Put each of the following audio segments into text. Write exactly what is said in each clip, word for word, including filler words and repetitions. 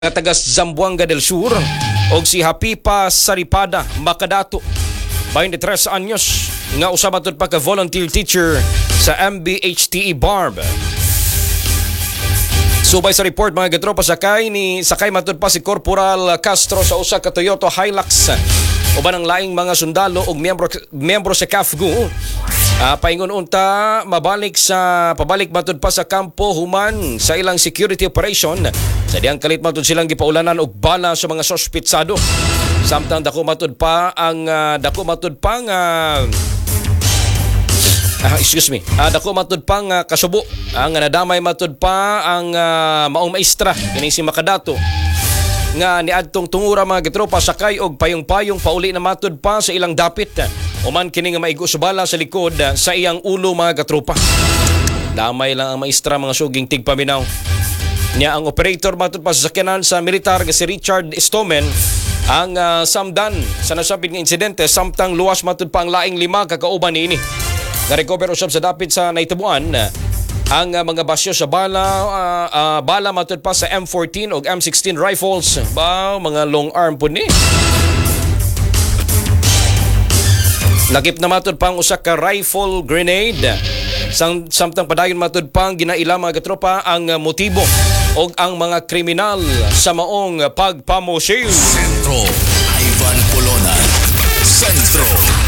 taga Zamboanga del Sur og si Hapipa Saripada Makadato, twenty-tres anyos, nga usa matud pa ka volunteer teacher sa M B H T E Barb. Subay sa report mga gatropa, sakay ni sakay matud pa si Corporal Castro sa usa ka Toyota Hilux uban ang laing mga sundalo ug miyembro miyembro sa C A F G U. Uh, paingon unta mabalik sa pabalik matud pa sa kampo human sa ilang security operation. Sa diyang kalit matud silang gipaulanan og bala sa mga sospitsado. Samtang dako matud pa ang uh, dako matud pa nga uh, excuse me. Uh, dako matud pa nga kasubo ang uh, nadamay matud pa ang uh, maong maestra kini si Makadato nga niadtong tungura mga gitropa sakay og payong-payong pauli na matud pa sa ilang dapit. Uman kini nga maigo sa bala sa likod sa iyang ulo mga katropa. Damay lang ang maestra mga suging tigpaminaw. Nya ang operator matud pa sa sakyanan sa militar nga si Richard Stomen ang uh, samdan sa nasabit nga insidente samtang luwas matud pa ang laing lima kakauban niini. Na-recover usab sa dapit sa naitabuan ang uh, mga basyo sa bala uh, uh, bala matud pa sa M fourteen o M sixteen rifles. Ba mga long arm pud ni. Lakip na matud pang usa ka rifle grenade. Sam, samtang padayon matud pang ginaila mga katropa ang uh, motibo o ang mga kriminal sa maong pagpamusil. Sentro, Ivan Polonan. Sentro.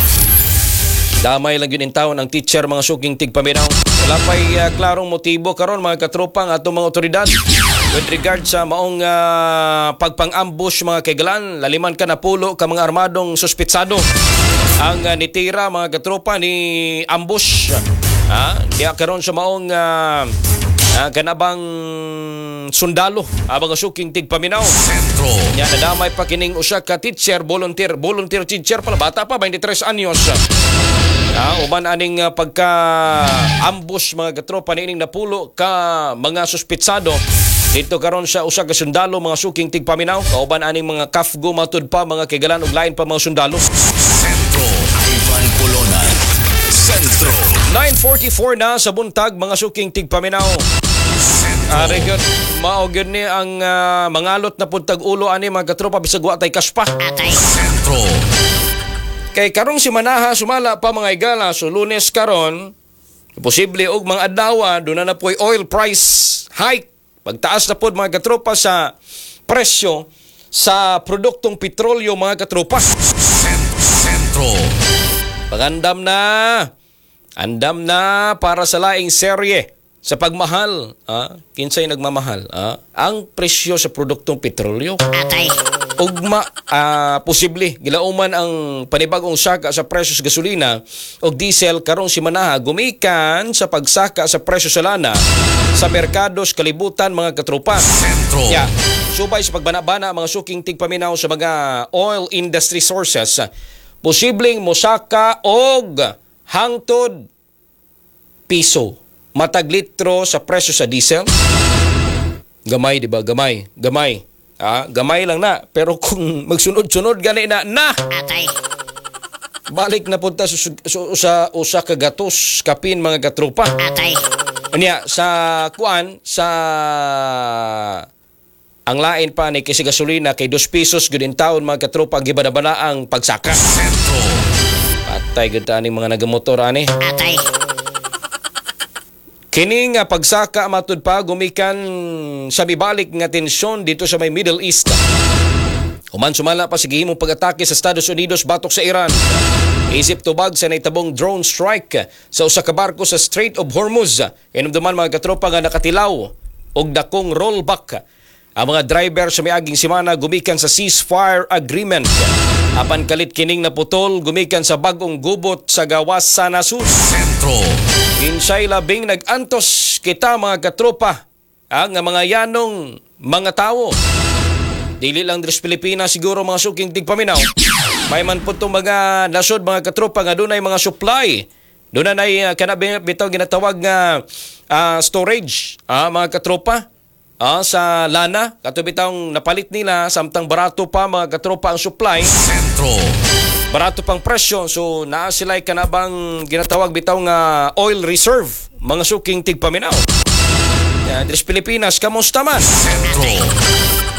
Damay lang yun in taon ang teacher mga suking tigpaminaw. Wala pa'y uh, klarong motibo karon mga katropa ng atong mga otoridad with regard sa maong uh, pagpang-ambush mga kaigalan. Laliman ka na pulo ka mga armadong suspitsado ang uh, nitira mga katropa ni ambush. Ha? Diya karon sa maong uh, uh, ganabang sundalo abang suking tigpaminaw. Sentro. Nya nadamay pa kining usa ka teacher, volunteer, volunteer teacher pala, bata pa, twenty-tres anyos. Ah, uban aning uh, pagka-ambush mga katropa niining napulo ka mga suspitsado dito karon sa usa ka sundalo mga suking tigpaminaw. Kauban aning mga C A F G U matud pa mga kaigalan ug lain pa mga sundalo. Sentro, Ivan Polonan. Sentro. nine forty-four na sa buntag mga suking tigpaminaw. Ari gyud mao gyud ni ang uh, mangalot na puntag ulo ani mga katropa bisag wa tay kaspa. Sentro. Kay karong si Manaha sumala pa mga igala so Lunes karon posible og mga adlaw do na na po'y oil price hike. Pagtaas na pod mga katropa sa presyo sa produktong petrolyo mga katropa. Sentro. Pagandam na. Andam na para sa laing serye sa pagmahal. Ah, kinsay nagmamahal? Ah, ang presyo sa produktong petrolyo. Atay. Ugma uh, posible gilauman ang panibagong saka sa presyo sa gasolina o diesel karong si Manaha gumikan sa pagsaka sa presyo sa lana sa merkados kalibutan mga katropa. Sentro. Yeah. Subay sa pagbana-bana mga suking tigpaminaw sa mga oil industry sources, posibleng mosaka og hangtod piso matag litro sa presyo sa diesel. Gamay, di ba? Gamay. Gamay. Ah, gamay lang na. Pero kung magsunod-sunod gani na, na! Atay. Balik na punta sa, sa, sa usa ka gatos kapin mga katropa. Atay. Unya, sa kuan, sa ang lain pa ni kasi gasolina kay dos pesos gudin taon mga katropa gibana-bana ang pagsaka. Sentro. Patay gud ta aning mga nagamotor ani. Atay. Kini nga pagsaka matud pa gumikan sa mibalik nga tensyon dito sa may Middle East. Human sumala pa sa gihimong pag-atake sa Estados Unidos batok sa Iran. Isip tubag sa naitabong drone strike sa usa ka barko sa Strait of Hormuz. Hinumduman mga katropa nga nakatilaw og dakong rollback ang mga driver sa miaging semana gumikan sa ceasefire agreement. Apan kalit kining naputol gumikan sa bagong gubot sa gawas sa Nasus. Sentro. Kinsay labing nag-antos kita mga katropa ang mga yanong mga tao. Dili lang dres Pilipinas siguro mga suking tigpaminaw. May man po itong mga nasod mga katropa nga doon ay mga supply. Doon ay uh, kanabing bitaw ginatawag nga uh, storage uh, mga katropa uh, sa lana. Katubitang napalit nila samtang barato pa mga katropa ang supply. Sentro. Barato pang presyo, so naa sila'y kanabang ginatawag bitaw nga oil reserve, mga suking tigpaminaw. Yan, Dres Pilipinas, kamusta man? Sentro.